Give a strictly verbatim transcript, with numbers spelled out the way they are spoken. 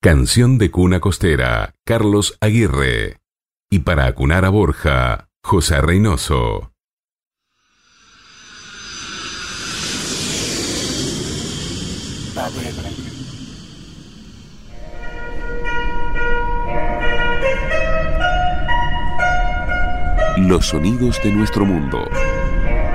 Canción de cuna costera, Carlos Aguirre. Y para acunar a Borja, José Reynoso. Los sonidos de nuestro mundo.